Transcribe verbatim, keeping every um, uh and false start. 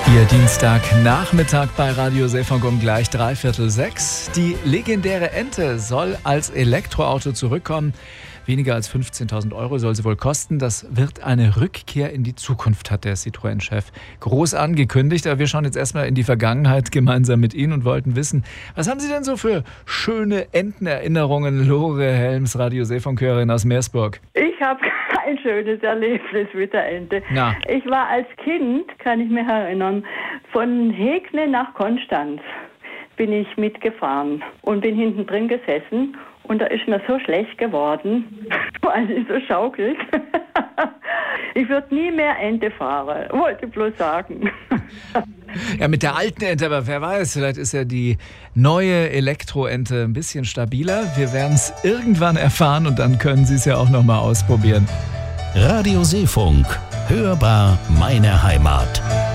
Ihr Dienstagnachmittag bei Radio Seefunk um gleich dreiviertel sechs. Die legendäre Ente soll als Elektroauto zurückkommen. Weniger als fünfzehntausend Euro soll sie wohl kosten. Das wird eine Rückkehr in die Zukunft, hat der Citroën-Chef groß angekündigt. Aber wir schauen jetzt erstmal in die Vergangenheit gemeinsam mit Ihnen und wollten wissen, was haben Sie denn so für schöne Entenerinnerungen? Lore Helms, Radio Seefunk-Hörerin aus Meersburg. Ich habe kein schönes Erlebnis mit der Ente. Na. Ich war als Kind, kann ich mich erinnern, von Hegne nach Konstanz bin ich mitgefahren und bin hinten drin gesessen. Und da ist mir so schlecht geworden, weil sie so schaukelt. Ich würde nie mehr Ente fahren, wollte bloß sagen. Ja, mit der alten Ente, aber wer weiß, vielleicht ist ja die neue Elektroente ein bisschen stabiler. Wir werden es irgendwann erfahren und dann können Sie es ja auch nochmal ausprobieren. Radio Seefunk, hörbar meine Heimat.